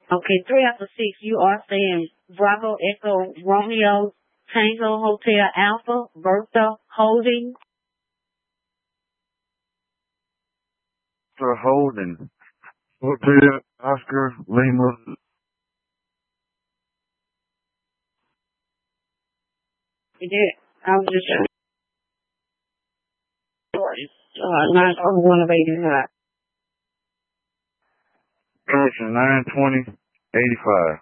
Okay, 3 out of 6, you are saying Bravo, Echo, Romeo, Tango, Hotel, Alpha, Bertha, Holding. For Holding. Hotel, Oscar, Lima. You did. I was just not over 1 of 85. Person 920-85.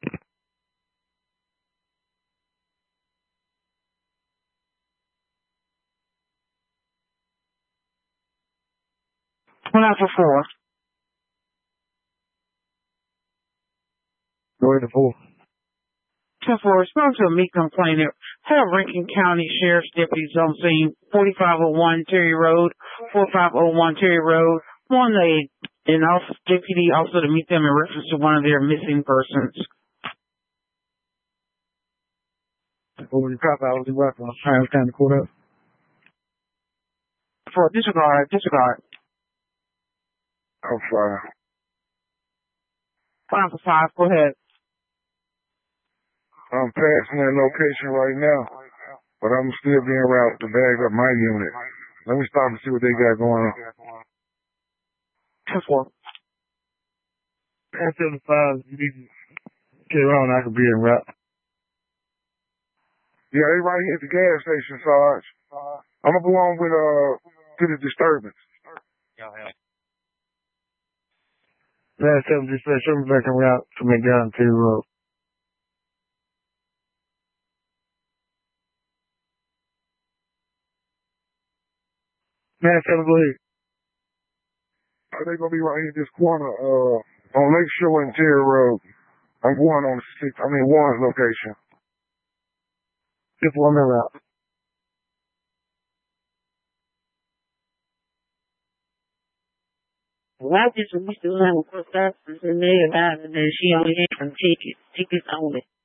One out for 4. Go ahead to 4. 10-4. Respond to a meat complainant. Have Rankin County Sheriff's deputies on scene 4501 Terry Road, 4501 Terry Road. One an deputy also to meet them in reference to one of their missing persons. Over the cop out, was weapon. I was kind of caught up. For disregard. I'm fine. 1 for 5. Go ahead. I'm passing that location right now, but I'm still being routed to bag up my unit. Let me stop and see what they got going on. 10-4. At 75, you need to get around, I could be en route. Yeah, they right here at the gas station, Sarge. I'm gonna go on with, to the disturbance. Last 7 dispatch, show me back en route to McDonald Terry Road. Man, 7, go ahead. They gonna be right here at this corner, on Lakeshore and Terry Road. I'm going on 1 location. Just 1 minute out. Well, I just used to have a first officer in there, and then she only had some tickets only.